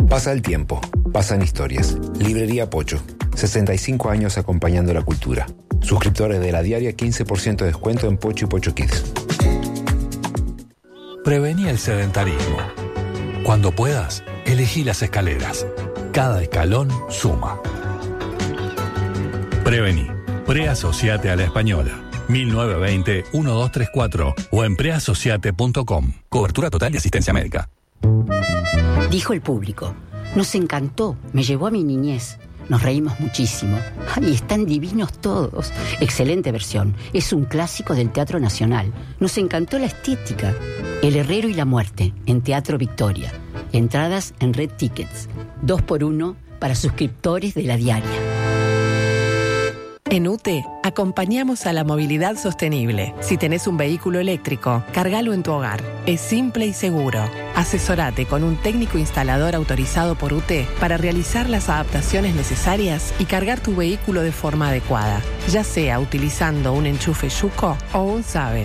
Pasa el tiempo, pasan historias. Librería Pocho, 65 años acompañando la cultura. Suscriptores de La Diaria, 15% de descuento en Pocho y Pocho Kids. Prevení el sedentarismo. Cuando puedas, elegí las escaleras. Cada escalón suma. Prevení. Preasociate a la Española. 1920-1234 o en preasociate.com. Cobertura total de asistencia médica. Dijo el público. Nos encantó, me llevó a mi niñez. Nos reímos muchísimo. ¡Ay, están divinos todos! Excelente versión. Es un clásico del Teatro Nacional. Nos encantó la estética. El Herrero y la Muerte, en Teatro Victoria. Entradas en Red Tickets. 2x1 para suscriptores de La Diaria. En UTE, acompañamos a la movilidad sostenible. Si tenés un vehículo eléctrico, cargalo en tu hogar. Es simple y seguro. Asesorate con un técnico instalador autorizado por UTE para realizar las adaptaciones necesarias y cargar tu vehículo de forma adecuada, ya sea utilizando un enchufe Yuco o un SABE.